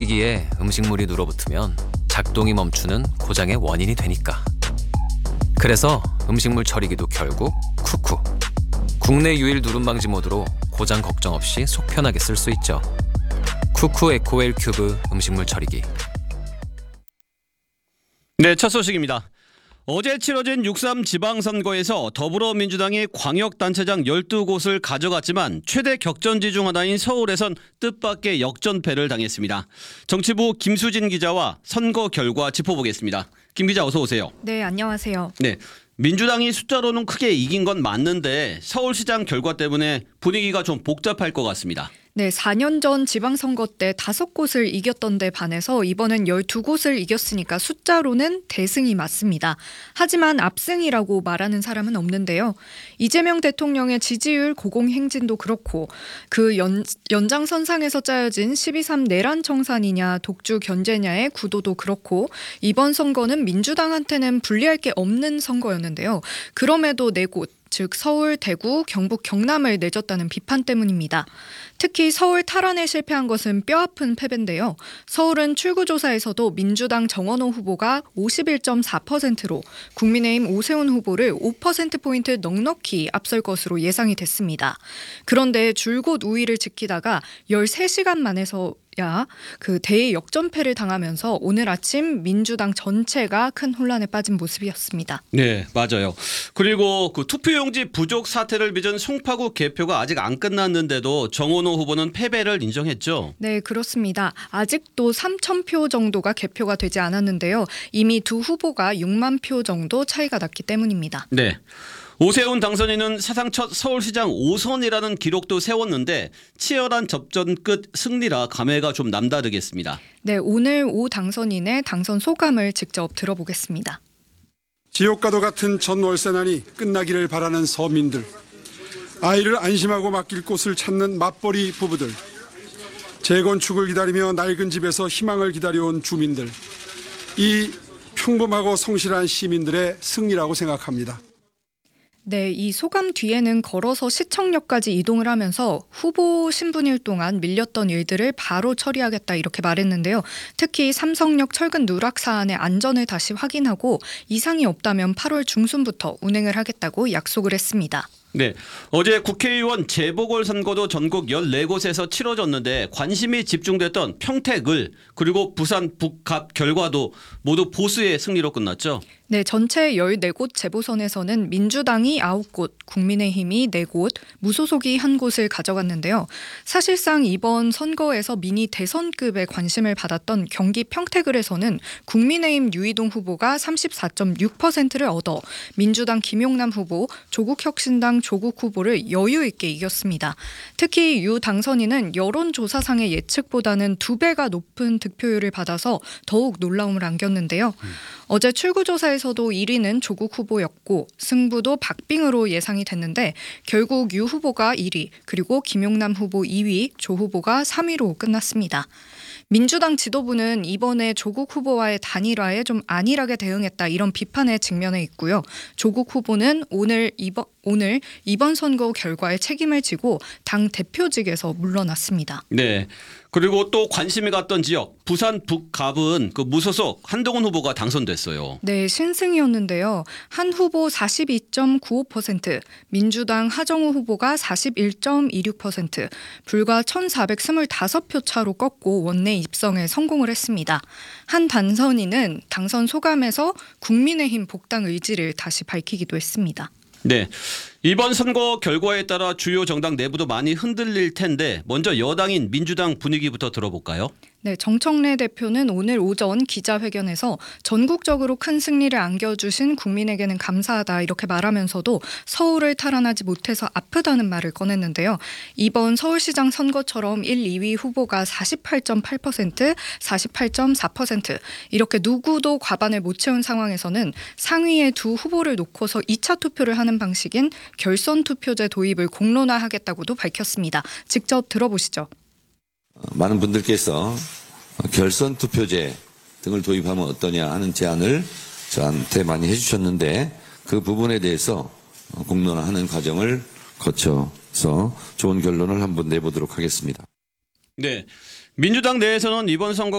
처리기에 음식물이 눌어붙으면 작동이 멈추는 고장의 원인이 되니까. 그래서 음식물 처리기도 결국 쿠쿠. 국내 유일 누름 방지 모드로 고장 걱정 없이 속 편하게 쓸 수 있죠. 쿠쿠 에코웰 큐브 음식물 처리기. 네, 첫 소식입니다. 어제 치러진 6.3 지방선거에서 더불어민주당이 광역단체장 12곳을 가져갔지만 최대 격전지 중 하나인 서울에선 뜻밖의 역전패를 당했습니다. 정치부 김수진 기자와 선거 결과 짚어보겠습니다. 김 기자 어서 오세요. 네, 안녕하세요. 네, 민주당이 숫자로는 크게 이긴 건 맞는데 서울시장 결과 때문에 분위기가 좀 복잡할 것 같습니다. 네, 4년 전 지방선거 때 5곳을 이겼던 데 반해서 이번엔 12곳을 이겼으니까 숫자로는 대승이 맞습니다. 하지만 압승이라고 말하는 사람은 없는데요. 이재명 대통령의 지지율 고공행진도 그렇고 그 연장선상에서 짜여진 12.3 내란 청산이냐 독주 견제냐의 구도도 그렇고 이번 선거는 민주당한테는 불리할 게 없는 선거였는데요. 그럼에도 4곳, 즉 서울, 대구, 경북, 경남을 내줬다는 비판 때문입니다. 특히 서울 탈환에 실패한 것은 뼈아픈 패배인데요. 서울은 출구조사에서도 민주당 정원호 후보가 51.4%로 국민의힘 오세훈 후보를 5%포인트 넉넉히 앞설 것으로 예상이 됐습니다. 그런데 줄곧 우위를 지키다가 13시간 만에서 그 대역전패를 당하면서 오늘 아침 민주당 전체가 큰 혼란에 빠진 모습이었습니다. 네, 맞아요. 그리고 그 투표용지 부족 사태를 빚은 송파구 개표가 아직 안 끝났는데도 정원호 후보는 패배를 인정했죠. 네, 그렇습니다. 아직도 3,000표 정도가 개표가 되지 않았는데요. 이미 두 후보가 6만 표 정도 차이가 났기 때문입니다. 네. 오세훈 당선인은 사상 첫 서울시장 5선이라는 기록도 세웠는데 치열한 접전 끝 승리라 감회가 좀 남다르겠습니다. 네, 오늘 오 당선인의 당선 소감을 직접 들어보겠습니다. 지옥과도 같은 전 월세난이 끝나기를 바라는 서민들, 아이를 안심하고 맡길 곳을 찾는 맞벌이 부부들, 재건축을 기다리며 낡은 집에서 희망을 기다려온 주민들, 이 평범하고 성실한 시민들의 승리라고 생각합니다. 네, 이 소감 뒤에는 걸어서 시청역까지 이동을 하면서 후보 신분일 동안 밀렸던 일들을 바로 처리하겠다 이렇게 말했는데요. 특히 삼성역 철근 누락 사안의 안전을 다시 확인하고 이상이 없다면 8월 중순부터 운행을 하겠다고 약속을 했습니다. 네, 어제 국회의원 재보궐선거도 전국 14곳에서 치러졌는데 관심이 집중됐던 평택을 그리고 부산 북갑 결과도 모두 보수의 승리로 끝났죠. 네, 전체 14곳 재보선에서는 민주당이 9곳, 국민의힘이 4곳, 무소속이 1곳을 가져갔는데요. 사실상 이번 선거에서 미니 대선급의 관심을 받았던 경기 평택을에서는 국민의힘 유이동 후보가 34.6%를 얻어 민주당 김용남 후보, 조국혁신당 조국 후보를 여유 있게 이겼습니다. 특히 유 당선인은 여론조사상의 예측보다는 2배가 높은 득표율을 받아서 더욱 놀라움을 안겼는데요. 어제 출구조사에서도 1위는 조국 후보였고 승부도 박빙으로 예상이 됐는데 결국 유 후보가 1위 그리고 김용남 후보 2위, 조 후보가 3위로 끝났습니다. 민주당 지도부는 이번에 조국 후보와의 단일화에 좀 안일하게 대응했다 이런 비판에 직면해 있고요. 조국 후보는 오늘 이번 선거 결과에 책임을 지고 당 대표직에서 물러났습니다. 네. 그리고 또 관심이 갔던 지역 부산 북갑은 그 무소속 한동훈 후보가 당선됐어요. 네, 신승이었는데요. 한 후보 42.95%, 민주당 하정우 후보가 41.26%, 불과 1,425표 차로 꺾고 원내 입성에 성공을 했습니다. 한 당선인은 당선 소감에서 국민의힘 복당 의지를 다시 밝히기도 했습니다. 네, 이번 선거 결과에 따라 주요 정당 내부도 많이 흔들릴 텐데 먼저 여당인 민주당 분위기부터 들어볼까요? 네, 정청래 대표는 오늘 오전 기자회견에서 전국적으로 큰 승리를 안겨주신 국민에게는 감사하다 이렇게 말하면서도 서울을 탈환하지 못해서 아프다는 말을 꺼냈는데요. 이번 서울시장 선거처럼 1, 2위 후보가 48.8%, 48.4% 이렇게 누구도 과반을 못 채운 상황에서는 상위의 두 후보를 놓고서 2차 투표를 하는 방식인 결선 투표제 도입을 공론화하겠다고도 밝혔습니다. 직접 들어보시죠. 많은 분들께서 결선 투표제 등을 도입하면 어떠냐 하는 제안을 저한테 많이 해주셨는데 그 부분에 대해서 공론화하는 과정을 거쳐서 좋은 결론을 한번 내보도록 하겠습니다. 네, 민주당 내에서는 이번 선거